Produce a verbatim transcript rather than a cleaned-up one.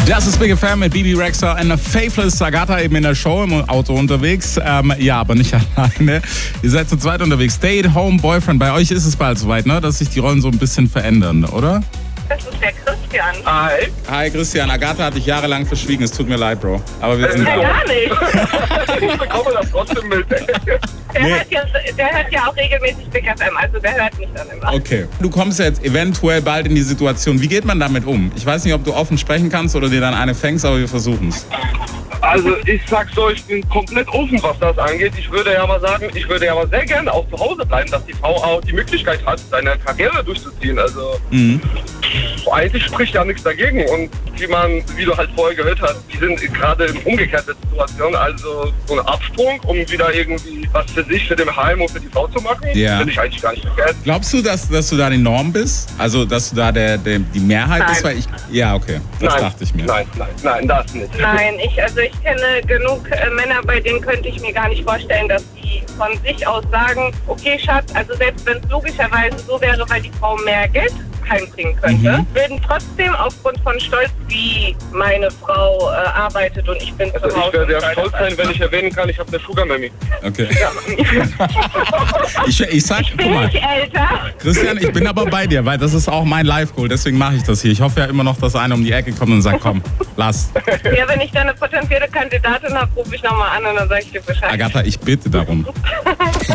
Das ist Big F M mit Bibi Rexha und Faithless. Agatha eben in der Show im Auto unterwegs. Ähm, ja, aber nicht alleine. Ihr seid zu zweit unterwegs. Stay-at-home-Boyfriend. Bei euch ist es bald soweit, ne? Dass sich die Rollen so ein bisschen verändern, oder? Das ist der Christian. Hi. Hi Christian, Agatha hat dich jahrelang verschwiegen. Es tut mir leid, Bro. Aber wir sind Ja, da. gar nicht. Ich bekomme das trotzdem mit. Der, Nee. hört ja, der hört ja auch regelmäßig Big F M, also der hört mich dann immer. Okay. Du kommst jetzt eventuell bald in die Situation. Wie geht man damit um? Ich weiß nicht, ob du offen sprechen kannst oder dir dann eine fängst, aber wir versuchen es. Also ich sag so, ich bin komplett offen, was das angeht. Ich würde ja mal sagen, ich würde ja mal sehr gerne auch zu Hause bleiben, dass die Frau auch die Möglichkeit hat, seine Karriere durchzuziehen. Also Mhm. eigentlich spricht ja nichts dagegen. Und wie man, wie du halt vorher gehört hast, die sind gerade in umgekehrter Situation. Also so ein Absprung, um wieder irgendwie was für sich, für den Heim und für die Frau zu machen, Ja. finde ich eigentlich gar nicht verkehrt. Glaubst du, dass, dass du da die Norm bist? Also, dass du da der, der, die Mehrheit Nein. bist? Weil ich, ja, okay. Das nein, dachte ich mir. Nein, nein, nein, das nicht. Nein, ich, also ich kenne genug äh, Männer, bei denen könnte ich mir gar nicht vorstellen, dass die von sich aus sagen, okay Schatz, also selbst wenn es logischerweise so wäre, weil die Frau mehr Geld heimbringen könnte, Mhm. würden trotzdem aufgrund von Stolz, wie meine Frau äh, arbeitet und ich bin Also zu Hause. ich werde ja und stolz sein, wenn ich erwähnen kann, ich habe eine Sugar Mami. Okay. Ich, ich sag, Ich guck bin mal, nicht älter. Christian, ich bin aber bei dir, weil das ist auch mein Live-Goal, deswegen mache ich das hier. Ich hoffe ja immer noch, dass einer um die Ecke kommt und sagt, komm, lass. Ja, wenn ich dann eine potenzielle Kandidatin habe, rufe ich nochmal an und dann sage ich dir Bescheid. Agatha, ich bitte darum.